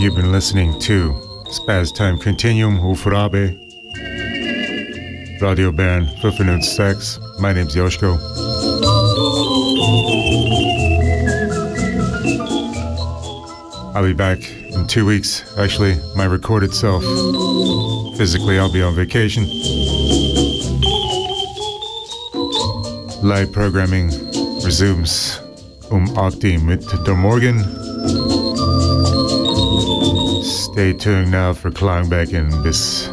You've been listening to Spaz Time Continuum, Ufrabe, Radio Bern, 5 Minuten 6. My name's Yoshko. I'll be back in 2 weeks. Actually, my recorded self. Physically, I'll be on vacation. Live programming resumes 18 mit der Morgen. Stay tuned now for Klangbecken bis